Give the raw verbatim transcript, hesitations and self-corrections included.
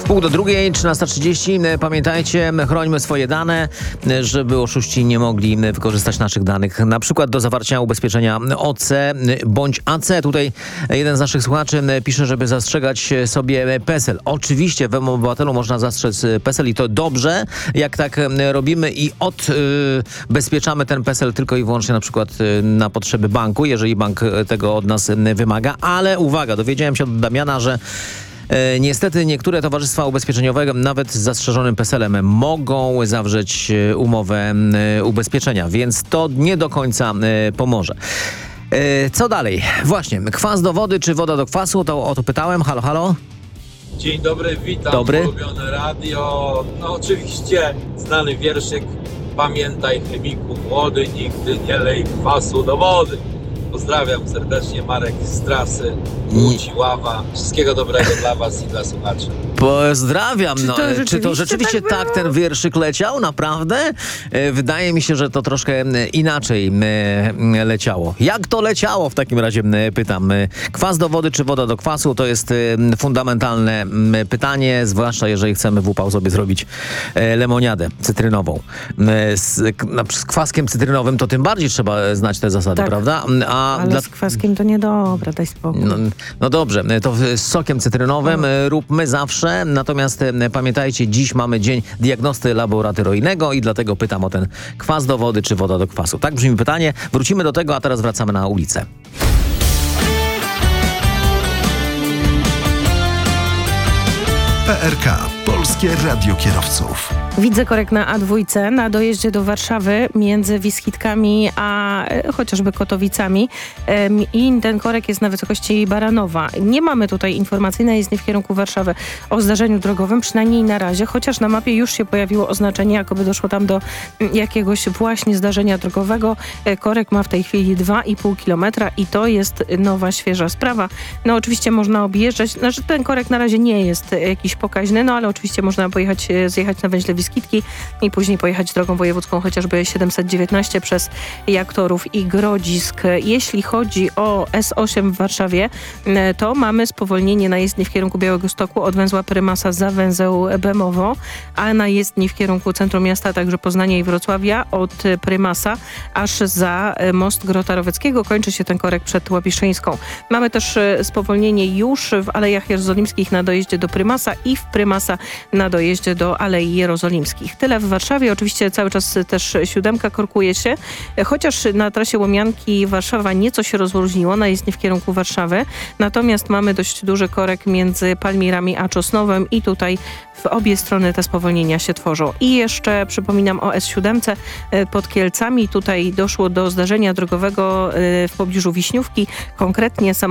Pół do drugiej, trzynasta trzydzieści. Pamiętajcie, chrońmy swoje dane, żeby oszuści nie mogli wykorzystać naszych danych. Na przykład do zawarcia ubezpieczenia O C bądź A C. Tutaj jeden z naszych słuchaczy pisze, żeby zastrzegać sobie PESEL. Oczywiście w obywatelu można zastrzec PESEL i to dobrze, jak tak robimy i odbezpieczamy ten PESEL tylko i wyłącznie na przykład na potrzeby banku, jeżeli bank tego od nas wymaga. Ale uwaga, dowiedziałem się od Damiana, że E, niestety niektóre towarzystwa ubezpieczeniowe nawet z zastrzeżonym PESEL-em mogą zawrzeć umowę e, ubezpieczenia, więc to nie do końca e, pomoże. E, co dalej? Właśnie, kwas do wody czy woda do kwasu? To o to pytałem. Halo, halo? Dzień dobry, witam. Dobry. Ulubione radio. No oczywiście znany wierszyk Pamiętaj, chemiku młody, nigdy nie lej kwasu do wody. Pozdrawiam serdecznie, Marek z trasy Łódź, Ława. Wszystkiego dobrego dla was i dla słuchaczy. Pozdrawiam. Czy No, to czy to rzeczywiście rzeczywiście tak tak, było? ten wierszyk leciał? Naprawdę? E, Wydaje mi się, że to troszkę inaczej e, leciało. Jak to leciało w takim razie, e, pytam. E, Kwas do wody czy woda do kwasu? To jest e, fundamentalne m, pytanie, zwłaszcza jeżeli chcemy w upał sobie zrobić e, lemoniadę cytrynową. E, Z, k- na- z kwaskiem cytrynowym to tym bardziej trzeba znać te zasady, Tak. prawda? A Ale dla- z kwaskiem to niedobra, daj spokój. no, no dobrze, to z sokiem cytrynowym e, róbmy zawsze, natomiast e, pamiętajcie, dziś mamy dzień diagnosty laboratoryjnego i dlatego pytam o ten kwas do wody czy woda do kwasu. Tak brzmi pytanie, wrócimy do tego, a teraz wracamy na ulicę. P R K. Polskie Radio Kierowców. Widzę korek na A dwa na dojeździe do Warszawy między Wiskitkami a e, chociażby Kotowicami. Em, I ten korek jest na wysokości Baranowa. Nie mamy tutaj informacji na jezdni w kierunku Warszawy o zdarzeniu drogowym, przynajmniej na razie, chociaż na mapie już się pojawiło oznaczenie, jakoby doszło tam do mm, jakiegoś właśnie zdarzenia drogowego. E, Korek ma w tej chwili dwa i pół kilometra i to jest nowa, świeża sprawa. No oczywiście można objeżdżać, znaczy ten korek na razie nie jest e, jakiś pokaźny, no ale oczywiście można pojechać, e, zjechać na węźle Wiskitki i później pojechać drogą wojewódzką chociażby siedemset dziewiętnaście przez Jaktorów i Grodzisk. Jeśli chodzi o S osiem w Warszawie, e, to mamy spowolnienie na jezdni w kierunku Białegostoku od węzła Prymasa za węzeł Bemowo, a na jezdni w kierunku centrum miasta, także Poznania i Wrocławia od e, Prymasa aż za e, most Grota Roweckiego. Kończy się ten korek przed Łapiszyńską. Mamy też e, spowolnienie już w Alejach Jerozolimskich na dojeździe do Prymasa i w Prymasa na dojeździe do Alei Jerozolimskich. Tyle w Warszawie. Oczywiście cały czas też siódemka korkuje się, chociaż na trasie Łomianki Warszawa nieco się rozluźniło na jezdni w kierunku Warszawy. Natomiast mamy dość duży korek między Palmirami a Czosnowem i tutaj w obie strony te spowolnienia się tworzą. I jeszcze przypominam o S siedem pod Kielcami. Tutaj doszło do zdarzenia drogowego w pobliżu Wiśniówki. Konkretnie